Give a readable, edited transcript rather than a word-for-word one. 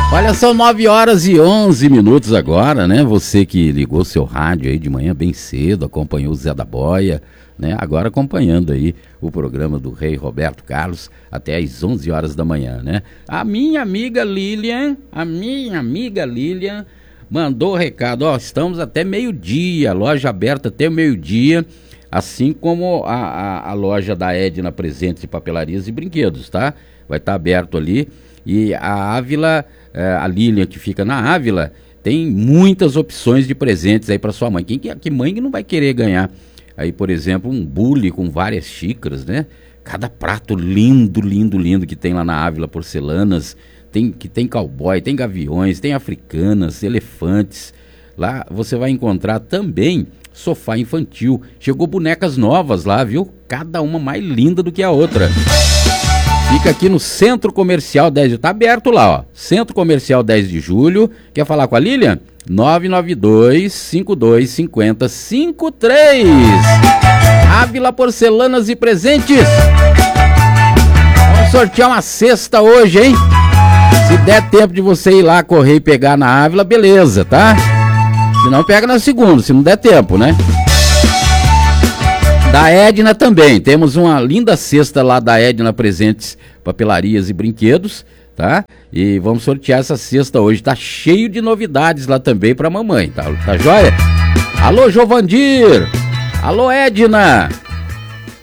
Olha, são 9h11 agora, né? Você que ligou seu rádio aí de manhã bem cedo, acompanhou o Zé da Boia, né? Agora acompanhando aí o programa do Rei Roberto Carlos até às 11h da manhã, né? A minha amiga Lilian mandou o recado, ó, estamos até meio-dia, loja aberta até meio-dia, assim como a loja da Edna Presentes e Papelarias e Brinquedos, tá? Vai estar aberto ali. E a Ávila, a Lilian que fica na Ávila, tem muitas opções de presentes aí para sua mãe. Que mãe que não vai querer ganhar aí, por exemplo, um bule com várias xícaras, né? Cada prato lindo que tem lá na Ávila Porcelanas. Tem cowboy, tem gaviões, tem africanas, elefantes. Lá você vai encontrar também sofá infantil. Chegou bonecas novas lá, viu? Cada uma mais linda do que a outra. Fica aqui no Centro Comercial 10 de Julho. Tá aberto lá, ó. Centro Comercial 10 de Julho. Quer falar com a Lilian? 992-525053. Ávila Porcelanas e Presentes. Vamos sortear uma cesta hoje, hein? Se der tempo de você ir lá correr e pegar na Ávila, beleza, tá? Se não, pega na segunda, se não der tempo, né? Da Edna também, temos uma linda cesta lá da Edna Presentes, Papelarias e Brinquedos, tá? E vamos sortear essa cesta hoje, tá cheio de novidades lá também pra mamãe, tá joia? Alô, Jovandir! Alô, Edna!